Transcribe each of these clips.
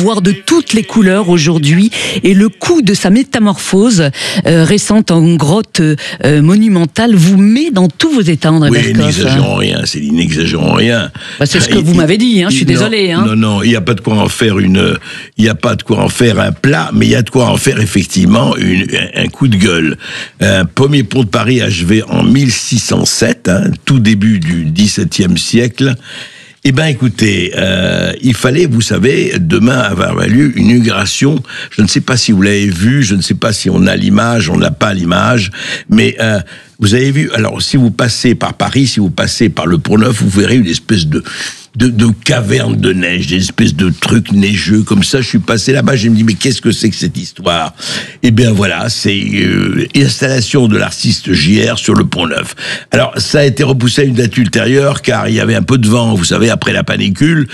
voir de toutes les couleurs aujourd'hui et le coût de sa métamorphose récente en grotte monumentale vous met dans tous vos états, André Berkoff. Oui, n'exagérons rien, Céline, n'exagérons rien. Bah, c'est ce que vous m'avez dit, je suis désolé. Non, il n'y a pas de quoi en faire un plat, mais il y a de quoi en faire effectivement un coup de gueule. Un premier pont de Paris achevé en 1607, tout début du XVIIe siècle. Eh ben, écoutez, il fallait, vous savez, demain avoir lieu une inauguration. Je ne sais pas si vous l'avez vu, je ne sais pas si on a l'image, on n'a pas l'image, mais vous avez vu. Alors, si vous passez par Paris, si vous passez par le Pont-Neuf, vous verrez une espèce de caverne de neige, des espèces de trucs neigeux comme ça. Je suis passé là-bas, je me dis mais qu'est-ce que c'est que cette histoire ? Eh bien voilà, c'est installation de l'artiste JR sur le Pont-Neuf. Alors ça a été repoussé à une date ultérieure car il y avait un peu de vent, vous savez, après la canicule.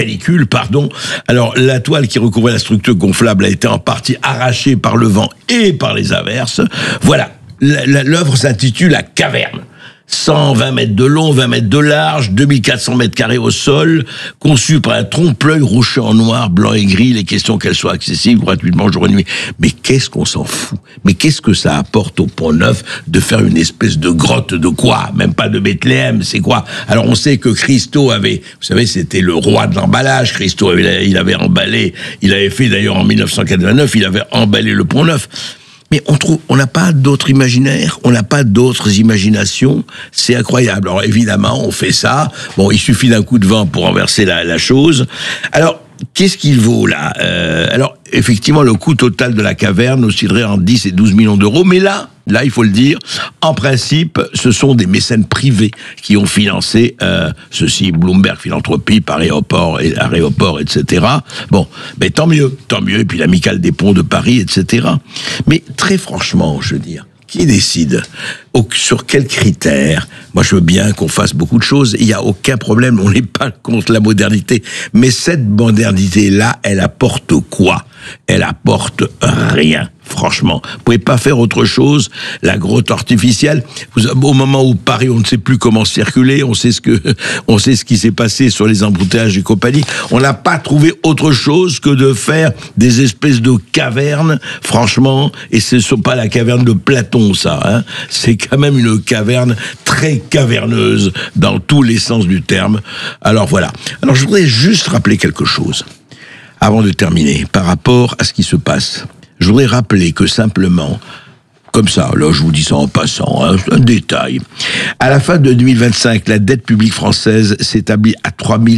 Alors la toile qui recouvrait la structure gonflable a été en partie arrachée par le vent et par les averses. Voilà, l'œuvre s'intitule La Caverne. 120 mètres de long, 20 mètres de large, 2400 mètres carrés au sol, conçu par un trompe-l'œil rocher en noir, blanc et gris, les questions qu'elle soit accessible gratuitement jour et nuit. Mais qu'est-ce qu'on s'en fout ? Mais qu'est-ce que ça apporte au Pont-Neuf de faire une espèce de grotte de quoi ? Même pas de Bethléem, c'est quoi ? Alors on sait que Christo avait, vous savez, c'était le roi de l'emballage, Christo, il avait emballé, il avait fait d'ailleurs en 1989, il avait emballé le Pont-Neuf. Mais on n'a pas d'autres imaginaires, on n'a pas d'autres imaginations, c'est incroyable. Alors évidemment, on fait ça, bon, il suffit d'un coup de vent pour renverser la chose. Alors, qu'est-ce qu'il vaut là ? Alors, effectivement, le coût total de la caverne oscillerait entre 10 et 12 millions d'euros, mais là, il faut le dire, en principe, ce sont des mécènes privés qui ont financé ceci, Bloomberg Philanthropie, Aéroport, etc. Bon, mais tant mieux, et puis l'Amicale des Ponts de Paris, etc. Mais très franchement, je veux dire, qui décide ? Sur quels critères ? Moi, je veux bien qu'on fasse beaucoup de choses. Il n'y a aucun problème. On n'est pas contre la modernité. Mais cette modernité-là, elle apporte quoi ? Elle apporte rien. Franchement, vous pouvez pas faire autre chose. La grotte artificielle, au moment où Paris, on ne sait plus comment circuler, on sait ce qui s'est passé sur les embouteillages et compagnie. On n'a pas trouvé autre chose que de faire des espèces de cavernes. Franchement, et ce ne sont pas la caverne de Platon, ça. C'est quand même une caverne très caverneuse dans tous les sens du terme. Alors voilà. Alors je voudrais juste rappeler quelque chose avant de terminer par rapport à ce qui se passe. Je voudrais rappeler que simplement, comme ça, là je vous dis ça en passant, un détail. À la fin de 2025, la dette publique française s'établit à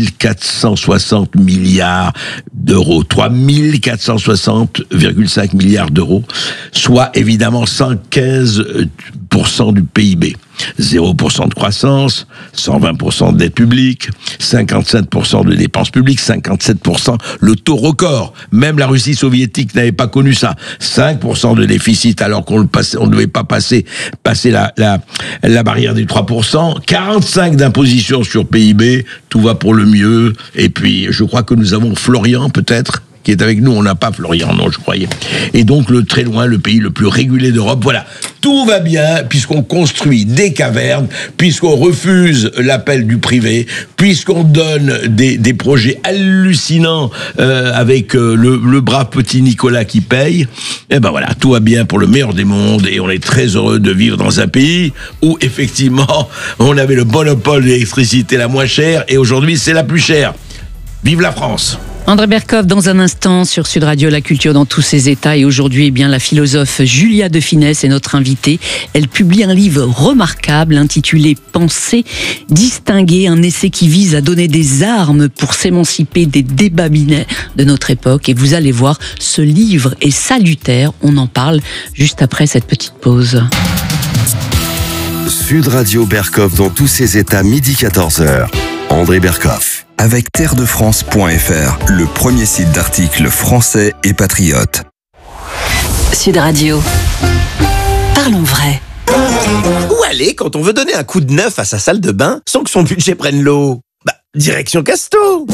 3460 milliards d'euros. 3460,5 milliards d'euros, soit évidemment 115% du PIB. 0% de croissance, 120% de dette publique, 57% de dépenses publiques, 57%, le taux record. Même la Russie soviétique n'avait pas connu ça. 5% de déficit alors qu'on ne devait pas passer la barrière des 3%, 45 d'imposition sur PIB, tout va pour le mieux. Et puis, je crois que nous avons Florian, peut-être, qui est avec nous. On n'a pas Florian, non, je croyais. Et donc, très loin, le pays le plus régulé d'Europe. Voilà. Tout va bien, puisqu'on construit des cavernes, puisqu'on refuse l'appel du privé, puisqu'on donne des projets hallucinants avec le brave petit Nicolas qui paye. Et ben voilà, tout va bien pour le meilleur des mondes et on est très heureux de vivre dans un pays où, effectivement, on avait le monopole de l'électricité la moins chère et aujourd'hui, c'est la plus chère. Vive la France! André Berkoff, dans un instant, sur Sud Radio, la culture dans tous ses états. Et aujourd'hui, la philosophe Julia de Finesse est notre invitée. Elle publie un livre remarquable intitulé « Penser distinguer », un essai qui vise à donner des armes pour s'émanciper des débats binaires de notre époque. Et vous allez voir, ce livre est salutaire. On en parle juste après cette petite pause. Sud Radio Berkoff dans tous ses états, midi 14h. André Berkoff. Avec terredefrance.fr, le premier site d'articles français et patriotes. Sud Radio. Parlons vrai. Où aller quand on veut donner un coup de neuf à sa salle de bain sans que son budget prenne l'eau ? Direction Casto.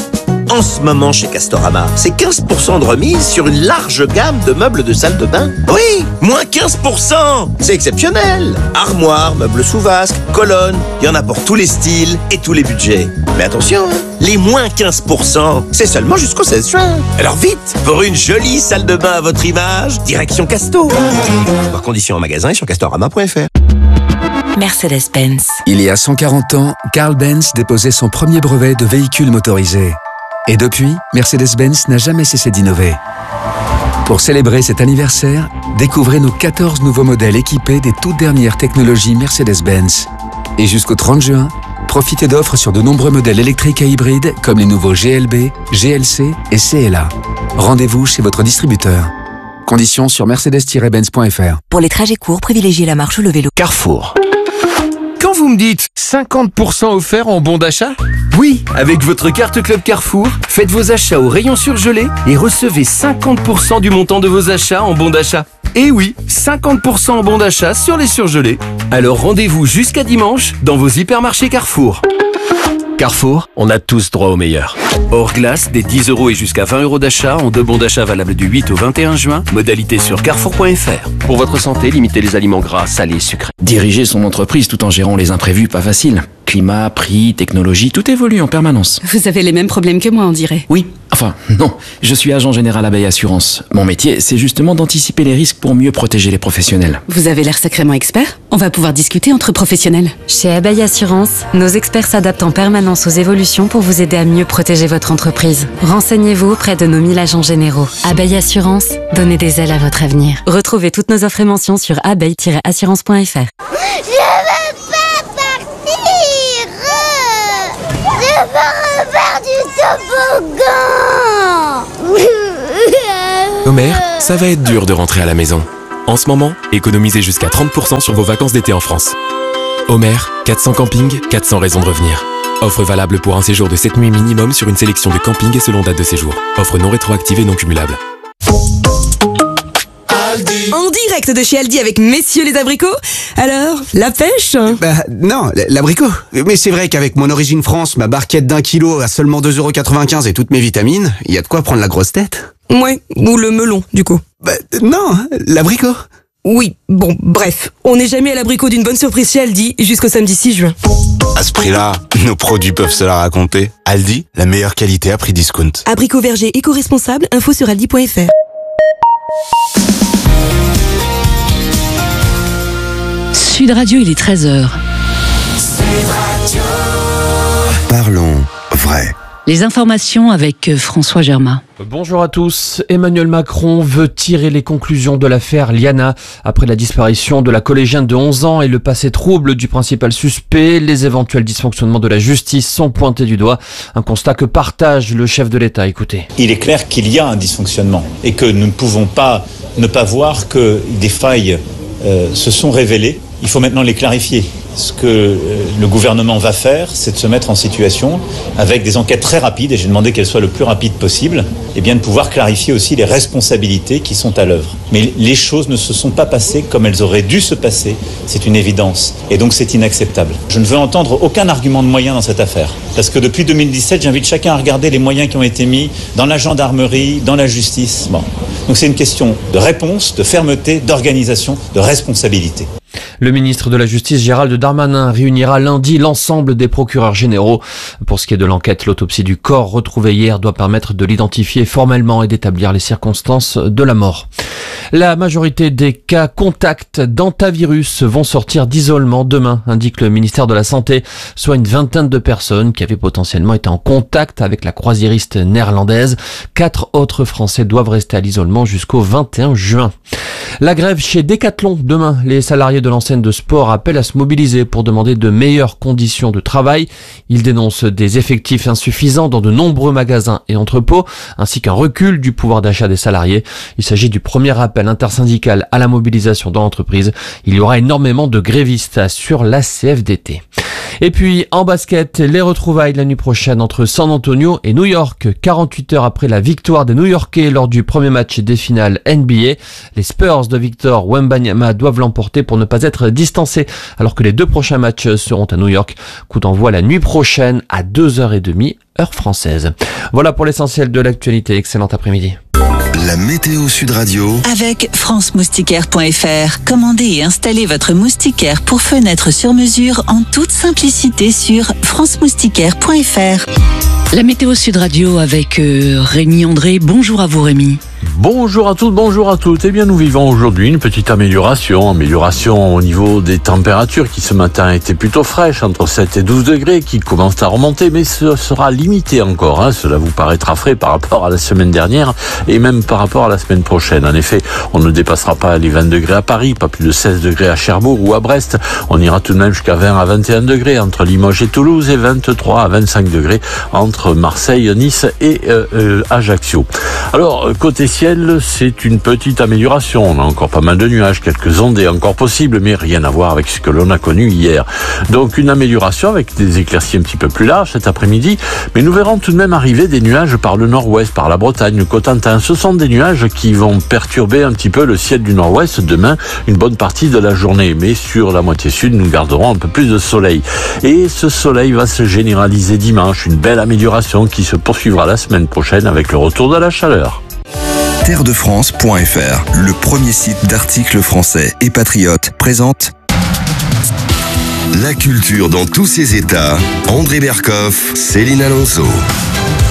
En ce moment, chez Castorama, c'est 15% de remise sur une large gamme de meubles de salle de bain. Oui, moins 15%. C'est exceptionnel. Armoires, meubles sous vasque, colonnes, il y en a pour tous les styles et tous les budgets. Mais attention, les moins 15%, c'est seulement jusqu'au 16 juin. Alors vite, pour une jolie salle de bain à votre image, direction Casto. Par conditions en magasin et sur castorama.fr. Mercedes-Benz. Il y a 140 ans, Carl Benz déposait son premier brevet de véhicule motorisé. Et depuis, Mercedes-Benz n'a jamais cessé d'innover. Pour célébrer cet anniversaire, découvrez nos 14 nouveaux modèles équipés des toutes dernières technologies Mercedes-Benz. Et jusqu'au 30 juin, profitez d'offres sur de nombreux modèles électriques et hybrides comme les nouveaux GLB, GLC et CLA. Rendez-vous chez votre distributeur. Conditions sur mercedes-benz.fr. Pour les trajets courts, privilégiez la marche ou le vélo. Carrefour. Quand vous me dites 50% offert en bon d'achat? Oui, avec votre carte Club Carrefour, faites vos achats au rayon surgelé et recevez 50% du montant de vos achats en bon d'achat. Et oui, 50% en bon d'achat sur les surgelés. Alors rendez-vous jusqu'à dimanche dans vos hypermarchés Carrefour. Carrefour, on a tous droit au meilleur. Hors glace, des 10 € et jusqu'à 20 € d'achat en 2 bons d'achat valables du 8 au 21 juin. Modalité sur carrefour.fr. Pour votre santé, limitez les aliments gras, salés et sucrés. Diriger son entreprise tout en gérant les imprévus, pas facile. Climat, prix, technologie, tout évolue en permanence. Vous avez les mêmes problèmes que moi, on dirait. Oui, enfin, non. Je suis agent général Abeille Assurance. Mon métier, c'est justement d'anticiper les risques pour mieux protéger les professionnels. Vous avez l'air sacrément expert. On va pouvoir discuter entre professionnels. Chez Abeille Assurance, nos experts s'adaptent en permanence aux évolutions pour vous aider à mieux protéger votre entreprise. Renseignez-vous auprès de nos 1000 agents généraux. Abeille Assurance, donnez des ailes à votre avenir. Retrouvez toutes nos offres et mentions sur abeille-assurance.fr. Je veux pas partir. Je veux refaire du toboggan. Homer, ça va être dur de rentrer à la maison. En ce moment, économisez jusqu'à 30% sur vos vacances d'été en France. Homer, 400 campings, 400 raisons de revenir. Offre valable pour un séjour de 7 nuits minimum sur une sélection de campings et selon date de séjour. Offre non rétroactive et non cumulable. En direct de chez Aldi avec messieurs les abricots. Alors, la pêche? Non, l'abricot. Mais c'est vrai qu'avec mon origine France, ma barquette d'1 kilo à seulement 2,95 € et toutes mes vitamines, il y a de quoi prendre la grosse tête. Ouais, ou le melon, du coup. Non, l'abricot. Oui, bon, bref. On n'est jamais à l'abricot d'une bonne surprise chez Aldi jusqu'au samedi 6 juin. À ce prix-là, nos produits peuvent se la raconter. Aldi, la meilleure qualité à prix discount. Abricot verger éco-responsable, info sur aldi.fr. Sud Radio, il est 13h. Parlons vrai. Les informations avec François Germain. Bonjour à tous. Emmanuel Macron veut tirer les conclusions de l'affaire Liana. Après la disparition de la collégienne de 11 ans et le passé trouble du principal suspect, les éventuels dysfonctionnements de la justice sont pointés du doigt. Un constat que partage le chef de l'État. Écoutez. Il est clair qu'il y a un dysfonctionnement et que nous ne pouvons pas ne pas voir que des failles se sont révélées. Il faut maintenant les clarifier. Ce que le gouvernement va faire, c'est de se mettre en situation, avec des enquêtes très rapides, et j'ai demandé qu'elles soient le plus rapides possible, et bien de pouvoir clarifier aussi les responsabilités qui sont à l'œuvre. Mais les choses ne se sont pas passées comme elles auraient dû se passer, c'est une évidence. Et donc c'est inacceptable. Je ne veux entendre aucun argument de moyens dans cette affaire. Parce que depuis 2017, j'invite chacun à regarder les moyens qui ont été mis dans la gendarmerie, dans la justice. Bon. Donc c'est une question de réponse, de fermeté, d'organisation, de responsabilité. Le ministre de la Justice, Gérald Darmanin, réunira lundi l'ensemble des procureurs généraux. Pour ce qui est de l'enquête, l'autopsie du corps retrouvé hier doit permettre de l'identifier formellement et d'établir les circonstances de la mort. La majorité des cas contacts d'hantavirus vont sortir d'isolement demain, indique le ministère de la Santé, soit une vingtaine de personnes qui avaient potentiellement été en contact avec la croisiériste néerlandaise. 4 autres Français doivent rester à l'isolement jusqu'au 21 juin. La grève chez Decathlon demain. Les salariés de l'enseigne de sport appellent à se mobiliser pour demander de meilleures conditions de travail. Ils dénoncent des effectifs insuffisants dans de nombreux magasins et entrepôts, ainsi qu'un recul du pouvoir d'achat des salariés. Il s'agit du premier appel intersyndical à la mobilisation dans l'entreprise. Il y aura énormément de grévistes, assure la CFDT. Et puis, en basket, les retrouvailles la nuit prochaine entre San Antonio et New York. 48 heures après la victoire des New-Yorkais lors du premier match des finales NBA, les Spurs Lakers de Victor Wembanyama doivent l'emporter pour ne pas être distancés, alors que les 2 prochains matchs seront à New York. Coup d'envoi la nuit prochaine à 2h30, heure française. Voilà pour l'essentiel de l'actualité. Excellent après-midi. La météo Sud Radio avec franceMoustiquaire.fr. Commandez et installez votre moustiquaire pour fenêtre sur mesure en toute simplicité sur franceMoustiquaire.fr. La météo Sud Radio avec Rémi André. Bonjour à vous Rémi. Bonjour à toutes, bonjour à toutes. Eh bien, nous vivons aujourd'hui une petite amélioration au niveau des températures qui ce matin étaient plutôt fraîches, entre 7 et 12 degrés, qui commencent à remonter, mais ce sera limité encore. Cela vous paraîtra frais par rapport à la semaine dernière et même par rapport à la semaine prochaine. En effet, on ne dépassera pas les 20 degrés à Paris, pas plus de 16 degrés à Cherbourg ou à Brest. On ira tout de même jusqu'à 20 à 21 degrés entre Limoges et Toulouse et 23 à 25 degrés entre Marseille, Nice et Ajaccio. Alors, côté ciel, c'est une petite amélioration. On a encore pas mal de nuages, quelques ondées encore possibles, mais rien à voir avec ce que l'on a connu hier. Donc une amélioration avec des éclaircies un petit peu plus larges cet après-midi, mais nous verrons tout de même arriver des nuages par le nord-ouest, par la Bretagne, le Cotentin. Ce sont des nuages qui vont perturber un petit peu le ciel du nord-ouest demain, une bonne partie de la journée. Mais sur la moitié sud, nous garderons un peu plus de soleil. Et ce soleil va se généraliser dimanche, une belle amélioration qui se poursuivra la semaine prochaine avec le retour de la chaleur. Terredefrance.fr, le premier site d'articles français et patriotes, présente la culture dans tous ses états. André Berkoff, Céline Alonso.